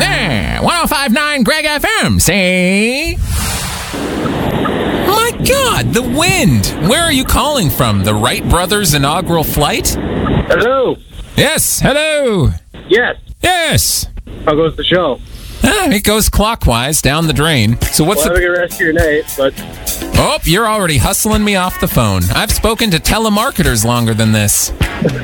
There, 105.9 Greg FM, say. My God, the wind. Where are you calling from? The Wright brothers' inaugural flight? Hello. Yes, hello. Yes. Yes. How goes the show? It goes clockwise down the drain. So what's Have a good rest of your night, but... Oh, you're already hustling me off the phone. I've spoken to telemarketers longer than this.